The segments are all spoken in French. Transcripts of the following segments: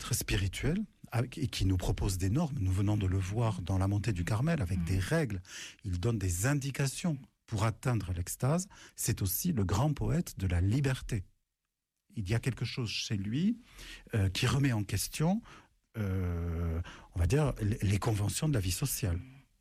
maître spirituel et qui nous propose des normes. Nous venons de le voir dans la montée du Carmel avec des règles. Il donne des indications pour atteindre l'extase. C'est aussi le grand poète de la liberté. Il y a quelque chose chez lui qui remet en question, on va dire, les conventions de la vie sociale.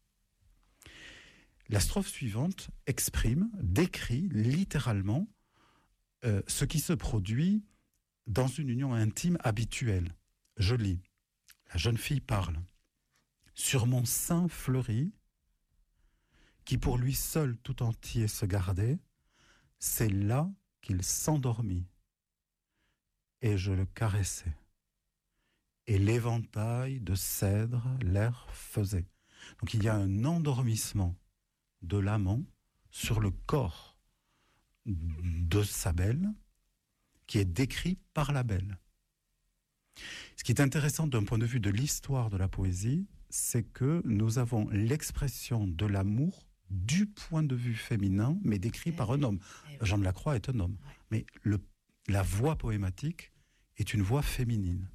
La strophe suivante décrit littéralement ce qui se produit dans une union intime habituelle. Je lis. La jeune fille parle. Sur mon sein fleuri, qui pour lui seul tout entier se gardait, c'est là qu'il s'endormit. Et je le caressais. Et l'éventail de cèdre l'air faisait. Donc il y a un endormissement de l'amant sur le corps de sa belle, qui est décrit par la belle. Ce qui est intéressant d'un point de vue de l'histoire de la poésie, c'est que nous avons l'expression de l'amour du point de vue féminin, mais décrit par un homme. Jean de la Croix est un homme. Mais la voix poématique est une voix féminine.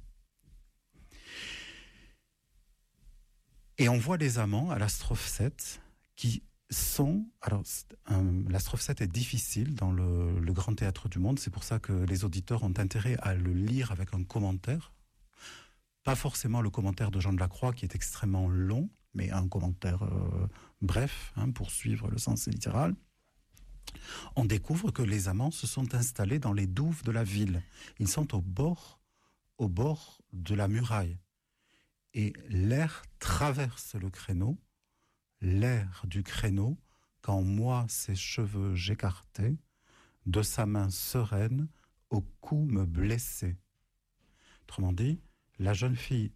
Et on voit les amants à la strophe 7 qui sont... Alors, la strophe 7 est difficile dans le grand théâtre du monde, c'est pour ça que les auditeurs ont intérêt à le lire avec un commentaire. Pas forcément le commentaire de Jean de la Croix qui est extrêmement long, mais un commentaire bref, pour suivre le sens littéral. On découvre que les amants se sont installés dans les douves de la ville. Ils sont au bord de la muraille. Et l'air traverse le créneau, l'air du créneau, quand moi ses cheveux j'écartais, de sa main sereine, au cou me blessait. Autrement dit, la jeune fille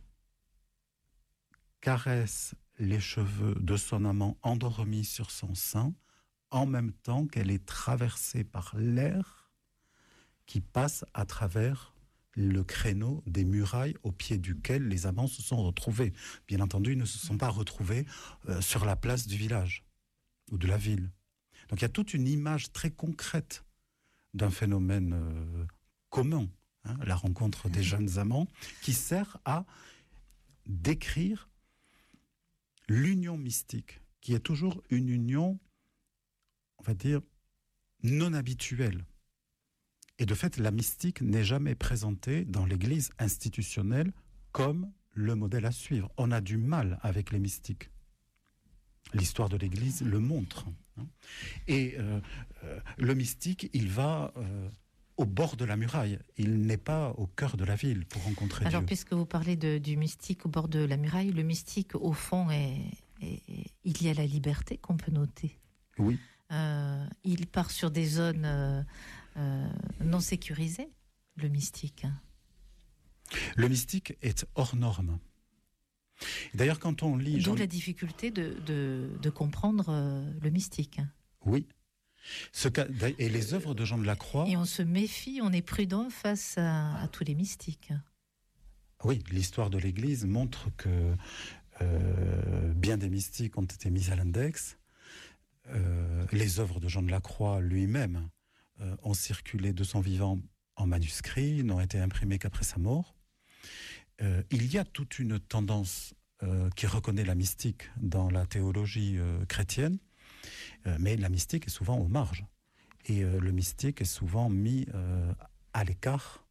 caresse les cheveux de son amant endormi sur son sein, en même temps qu'elle est traversée par l'air qui passe à travers le créneau des murailles au pied duquel les amants se sont retrouvés. Bien entendu, ils ne se sont pas retrouvés sur la place du village ou de la ville. Donc il y a toute une image très concrète d'un phénomène commun, la rencontre des jeunes amants, qui sert à décrire l'union mystique, qui est toujours une union, on va dire, non habituelle. Et de fait, la mystique n'est jamais présentée dans l'Église institutionnelle comme le modèle à suivre. On a du mal avec les mystiques. L'histoire de l'Église le montre. Et le mystique, il va au bord de la muraille. Il n'est pas au cœur de la ville pour rencontrer Dieu. Alors, puisque vous parlez du mystique au bord de la muraille, le mystique, au fond, il y a la liberté qu'on peut noter. Oui. Il part sur des zones non sécurisées, le mystique. Le mystique est hors norme. D'ailleurs, quand on lit... D'où la difficulté de comprendre le mystique. Oui. Et les œuvres de Jean de la Croix... Et on se méfie, on est prudent face à tous les mystiques. Oui, l'histoire de l'Église montre que bien des mystiques ont été mis à l'index. Les œuvres de Jean de la Croix lui-même ont circulé de son vivant en manuscrit, n'ont été imprimées qu'après sa mort. Il y a toute une tendance qui reconnaît la mystique dans la théologie chrétienne, mais la mystique est souvent aux marges. Et le mystique est souvent mis à l'écart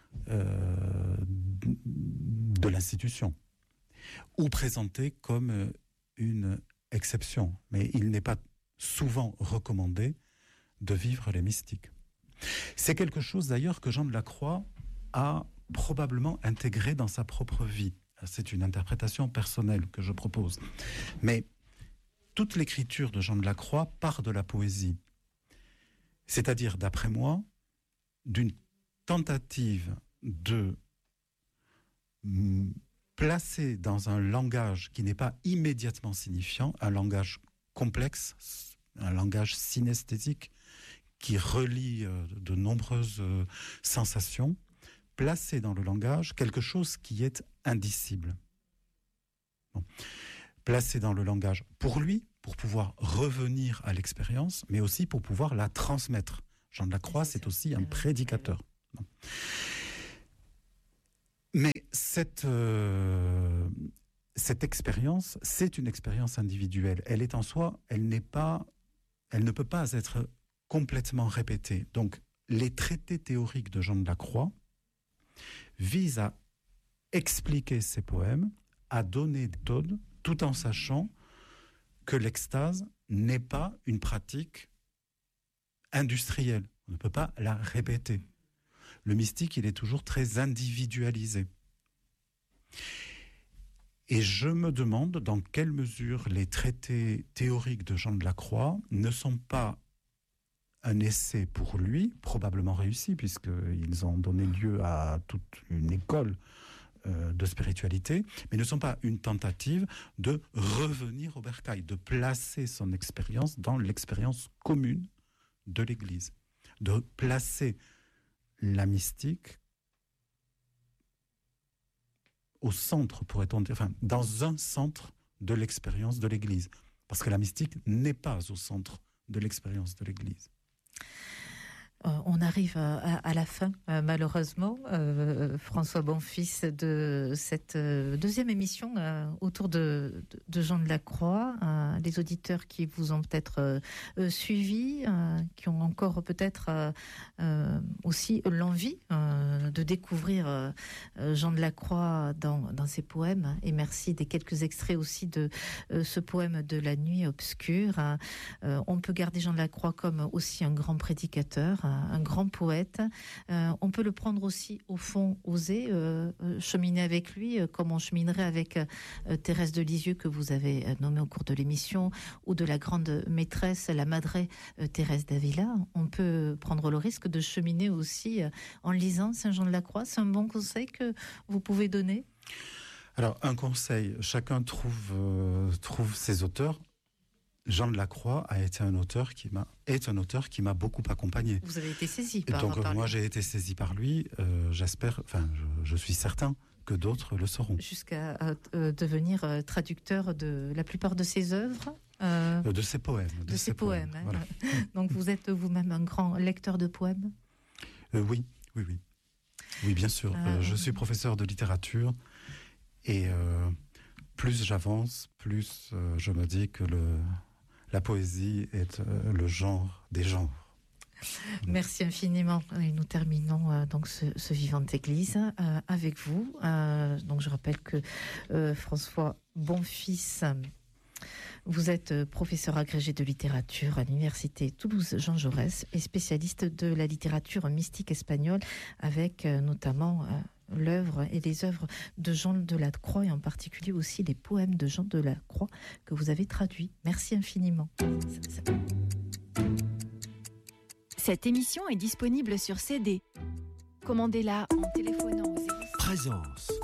de l'institution, ou présenté comme une exception. Mais il n'est pas souvent recommandé de vivre les mystiques. C'est quelque chose d'ailleurs que Jean de la Croix a probablement intégré dans sa propre vie. C'est une interprétation personnelle que je propose. Mais toute l'écriture de Jean de la Croix part de la poésie. C'est-à-dire, d'après moi, d'une tentative de placer dans un langage qui n'est pas immédiatement signifiant, un langage complexe, un langage synesthésique qui relie de nombreuses sensations, placer dans le langage quelque chose qui est indicible. Bon. Placer dans le langage pour lui, pour pouvoir revenir à l'expérience, mais aussi pour pouvoir la transmettre. Jean de la Croix, c'est aussi un prédicateur. Bon. Mais cette expérience, c'est une expérience individuelle. Elle est en soi, elle ne peut pas être complètement répétée. Donc, les traités théoriques de Jean de la Croix visent à expliquer ces poèmes, à donner des méthodes, tout en sachant que l'extase n'est pas une pratique industrielle. On ne peut pas la répéter. Le mystique, il est toujours très individualisé. Et je me demande dans quelle mesure les traités théoriques de Jean de la Croix ne sont pas un essai pour lui, probablement réussi, puisqu'ils ont donné lieu à toute une école de spiritualité, mais ne sont pas une tentative de revenir au bercail, de placer son expérience dans l'expérience commune de l'Église, de placer la mystique au centre, pourrait-on dire, enfin, dans un centre de l'expérience de l'Église. Parce que la mystique n'est pas au centre de l'expérience de l'Église. On arrive à la fin, malheureusement, François Bonfils, de cette deuxième émission autour de Jean de la Croix. Les auditeurs qui vous ont peut-être suivi, qui ont encore peut-être aussi l'envie de découvrir Jean de la Croix dans ses poèmes. Et merci des quelques extraits aussi de ce poème de la nuit obscure. On peut garder Jean de la Croix comme aussi un grand prédicateur, un grand poète. On peut le prendre aussi au fond, oser cheminer avec lui, comme on cheminerait avec Thérèse de Lisieux, que vous avez nommée au cours de l'émission, ou de la grande maîtresse, la Madre Thérèse d'Avila. On peut prendre le risque de cheminer aussi en lisant Saint Jean de la Croix. C'est un bon conseil que vous pouvez donner? Alors, un conseil, chacun trouve ses auteurs. Jean de la Croix est un auteur qui m'a beaucoup accompagné. Vous avez été saisi par lui. Moi, j'ai été saisi par lui. J'espère, je suis certain que d'autres le seront. Jusqu'à devenir traducteur de la plupart de ses œuvres. De ses poèmes. De ses poèmes. Hein. Voilà. Donc, vous êtes vous-même un grand lecteur de poèmes? Oui, bien sûr. Je suis professeur de littérature et plus j'avance, plus je me dis que la poésie est le genre des genres. Merci infiniment. Et nous terminons donc ce Vivante Église avec vous. Donc je rappelle que François Bonfils, vous êtes professeur agrégé de littérature à l'université Toulouse Jean Jaurès et spécialiste de la littérature mystique espagnole, avec notamment l'œuvre et les œuvres de Jean de la Croix, et en particulier aussi les poèmes de Jean de la Croix que vous avez traduits. Merci infiniment. Cette émission est disponible sur CD. Commandez-la en téléphonant au 06. Présence.